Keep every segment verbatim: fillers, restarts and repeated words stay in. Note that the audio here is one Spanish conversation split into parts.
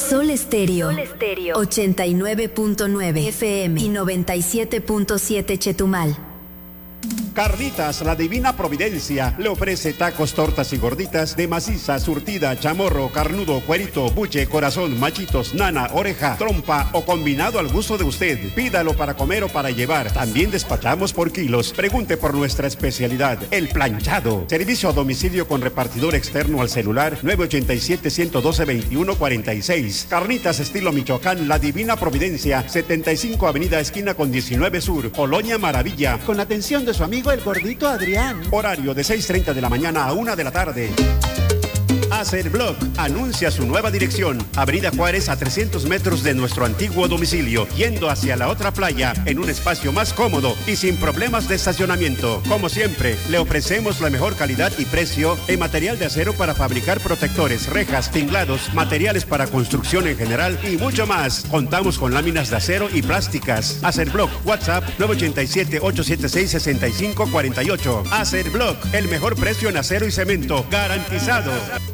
Sol Estéreo, Sol Estéreo, ochenta y nueve punto nueve F M y noventa y siete punto siete Chetumal. Carnitas La Divina Providencia le ofrece tacos, tortas y gorditas de maciza, surtida, chamorro, carnudo, cuerito, buche, corazón, machitos, nana, oreja, trompa o combinado al gusto de usted. Pídalo para comer o para llevar. También despachamos por kilos. Pregunte por nuestra especialidad, el planchado. Servicio a domicilio con repartidor externo al celular nueve ochenta y siete, ciento doce, veintiuno cuarenta y seis. Carnitas estilo Michoacán La Divina Providencia, setenta y cinco Avenida Esquina con diecinueve Sur, Colonia Maravilla. Con atención de su amigo el gordito Adrián. Horario de seis treinta de la mañana a una de la tarde. Acerblog anuncia su nueva dirección. Avenida Juárez a trescientos metros de nuestro antiguo domicilio, yendo hacia la otra playa en un espacio más cómodo y sin problemas de estacionamiento. Como siempre, le ofrecemos la mejor calidad y precio en material de acero para fabricar protectores, rejas, tinglados, materiales para construcción en general y mucho más. Contamos con láminas de acero y plásticas. Acerblog, WhatsApp nueve ochenta y siete, ocho siete seis, seis cinco cuatro ocho. Acerblog, el mejor precio en acero y cemento, garantizado.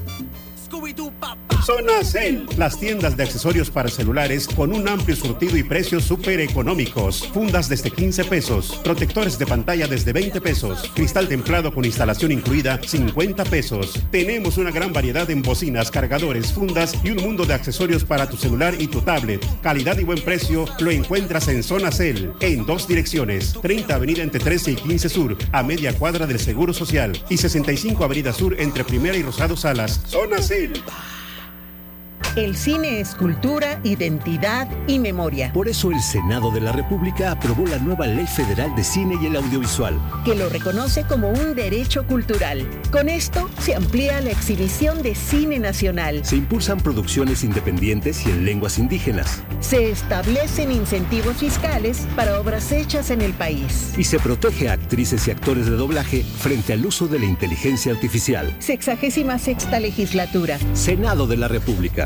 Zona Cel, las tiendas de accesorios para celulares con un amplio surtido y precios súper económicos. Fundas desde quince pesos, protectores de pantalla desde veinte pesos, cristal templado con instalación incluida cincuenta pesos. Tenemos una gran variedad en bocinas, cargadores, fundas y un mundo de accesorios para tu celular y tu tablet. Calidad y buen precio lo encuentras en Zona Cel, en dos direcciones: treinta Avenida entre trece y quince Sur, a media cuadra del Seguro Social, y sesenta y cinco Avenida Sur entre Primera y Rosado Salas. Zona Cel. El cine es cultura, identidad y memoria. Por eso el Senado de la República aprobó la nueva Ley Federal de Cine y el Audiovisual, que lo reconoce como un derecho cultural. Con esto se amplía la exhibición de cine nacional. Se impulsan producciones independientes y en lenguas indígenas. Se establecen incentivos fiscales para obras hechas en el país. Y se protege a actrices y actores de doblaje frente al uso de la inteligencia artificial. Sexagésima sexta legislatura. Senado de la República.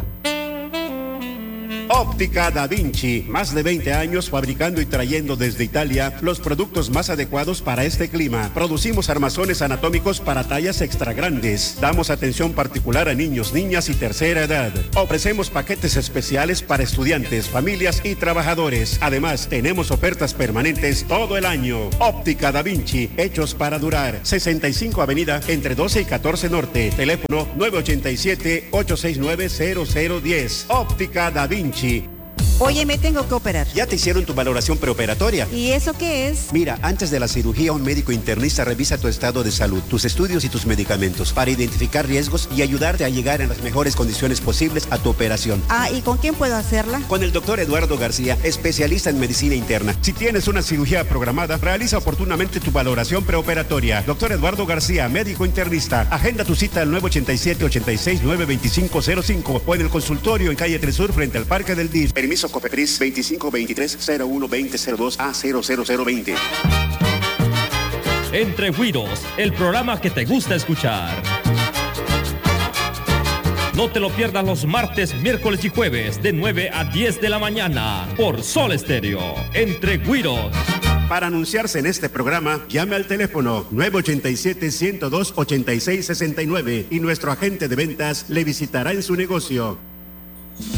Óptica Da Vinci, más de veinte años fabricando y trayendo desde Italia los productos más adecuados para este clima. Producimos armazones anatómicos para tallas extra grandes. Damos atención particular a niños, niñas y tercera edad. Ofrecemos paquetes especiales para estudiantes, familias y trabajadores. Además, tenemos ofertas permanentes todo el año. Óptica Da Vinci, hechos para durar. sesenta y cinco Avenida entre doce y catorce Norte. Teléfono nueve ochenta y siete, ocho seis nueve, cero cero uno cero. Óptica Da Vinci. Oye, me tengo que operar. Ya te hicieron tu valoración preoperatoria. ¿Y eso qué es? Mira, antes de la cirugía, un médico internista revisa tu estado de salud, tus estudios y tus medicamentos para identificar riesgos y ayudarte a llegar en las mejores condiciones posibles a tu operación. Ah, ¿y con quién puedo hacerla? Con el doctor Eduardo García, especialista en medicina interna. Si tienes una cirugía programada, realiza oportunamente tu valoración preoperatoria. Doctor Eduardo García, médico internista. Agenda tu cita al nueve ochenta y siete, ochenta y seis, nueve veinticinco cero cinco o en el consultorio en calle Tres Sur frente al Parque del D I S. Permiso Cofepris veinticinco veintitrés cero uno veinte cero dos A cero cero cero veinte. Entre Güiros, el programa que te gusta escuchar. No te lo pierdas los martes, miércoles y jueves de nueve a diez de la mañana por Sol Estéreo. Entre Güiros. Para anunciarse en este programa, llame al teléfono nueve ochenta y siete, ciento dos, ochenta y seis sesenta y nueve y nuestro agente de ventas le visitará en su negocio.